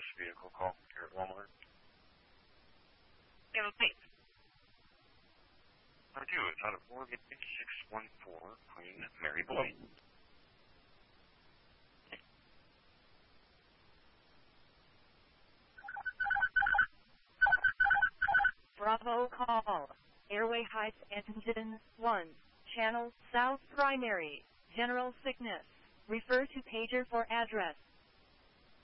this vehicle call here at Walmart? Yeah, please. I do. It's out of Oregon 614, Queen Mary Boyd. Bravo call. Airway Heights Engine 1. Channel South Primary. General sickness. Refer to pager for address.